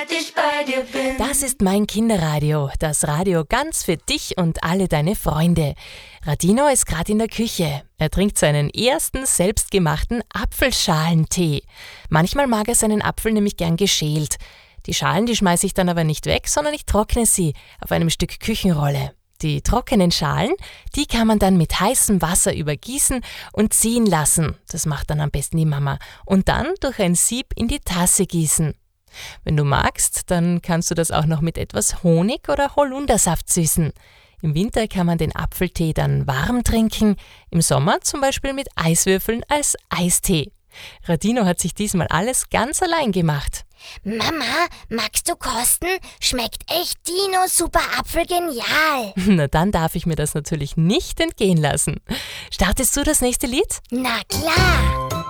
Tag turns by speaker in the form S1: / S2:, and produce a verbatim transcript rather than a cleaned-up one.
S1: ich bei dir bin.
S2: Das ist mein Kinderradio, das Radio ganz für dich und alle deine Freunde. Radino ist gerade in der Küche. Er trinkt seinen ersten selbstgemachten Apfelschalentee. Manchmal mag er seinen Apfel nämlich gern geschält. Die Schalen, die schmeiße ich dann aber nicht weg, sondern ich trockne sie auf einem Stück Küchenrolle. Die trockenen Schalen, die kann man dann mit heißem Wasser übergießen und ziehen lassen. Das macht dann am besten die Mama. Und dann durch ein Sieb in die Tasse gießen. Wenn du magst, dann kannst du das auch noch mit etwas Honig oder Holundersaft süßen. Im Winter kann man den Apfeltee dann warm trinken, im Sommer zum Beispiel mit Eiswürfeln als Eistee. Radino hat sich diesmal alles ganz allein gemacht.
S3: Mama, magst du kosten? Schmeckt echt Dino super Apfel genial.
S2: Na, dann darf ich mir das natürlich nicht entgehen lassen. Startest du das nächste Lied?
S3: Na klar.